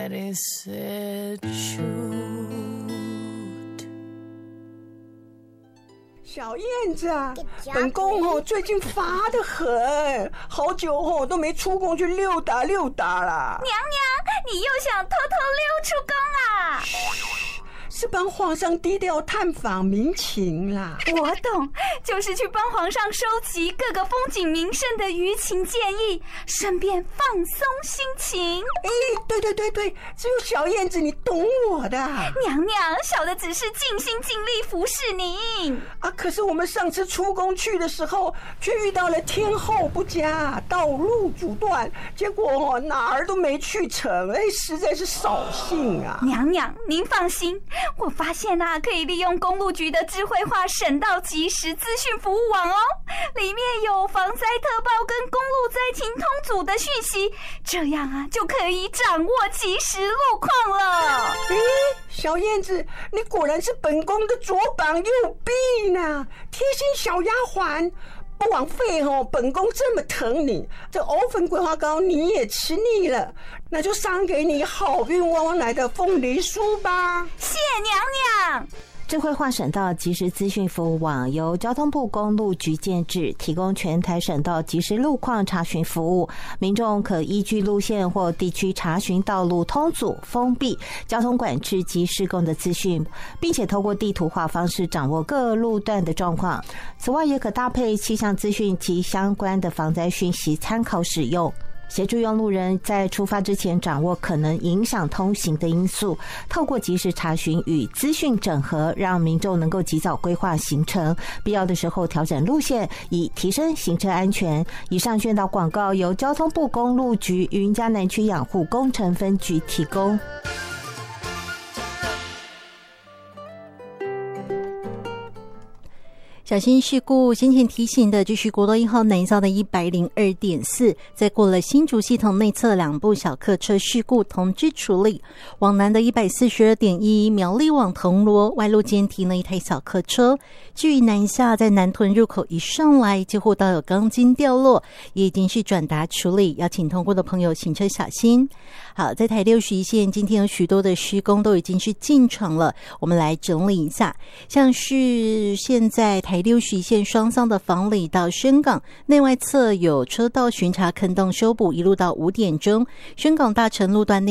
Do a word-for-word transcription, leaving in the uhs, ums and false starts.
Let it set shoot。 小燕子啊，本宫哦最近乏得很，好久哦都没出宫去溜达溜达啦。 娘娘，你又想偷偷溜出宫啊？ 是帮皇上低调探访民情啦。 我懂，就是去帮皇上收集各个风景名胜的舆情建议，顺便放松心情。 哎，对对对对，只有小燕子你懂我的。 娘娘，小的只是尽心尽力服侍您啊。可是我们上次出宫去的时候，却遇到了天候不佳，道路阻断，结果哦哪儿都没去成，哎，实在是扫兴啊。 娘娘，您放心。我发现啊，可以利用公路局的智慧化省道即时资讯服务网哦，里面有防灾特报跟公路灾情通组的讯息，这样啊就可以掌握即时路况了。 诶，小燕子，你果然是本宫的左膀右臂呢，贴心小丫鬟。不枉费哦，本宫这么疼你，这藕粉桂花糕你也吃腻了，那就赏给你好运旺旺来的凤梨酥吧。 谢娘娘。 智慧化省道即时资讯服务网由交通部公路局建制，提供全台省道即时路况查询服务。民众可依据路线或地区查询道路通阻、封闭、交通管制及施工的资讯，并且透过地图化方式掌握各路段的状况。此外，也可搭配气象资讯及相关的防灾讯息参考使用。协助用路人在出发之前掌握可能影响通行的因素，透过及时查询与资讯整合，让民众能够及早规划行程，必要的时候调整路线，以提升行车安全。以上宣导广告由交通部公路局云嘉南区养护工程分局提供。 小心事故，先前提醒的就是国道一号南向的 一百零二点四，在过了新竹系统内侧两部小客车事故同知处理。往南的 一百四十二点一 苗栗往铜锣外路间停了一台小客车。至于南下在南屯入口一上来，几乎都有钢筋掉落，也已经是转达处理，要请通过的朋友行车小心。好，在台六十一线今天有许多的施工都已经是进场了，我们来整理一下，像是现在台六十一线双向的房里到深港内外侧有车道巡查坑洞修补，一路到五点钟，深港大城路段内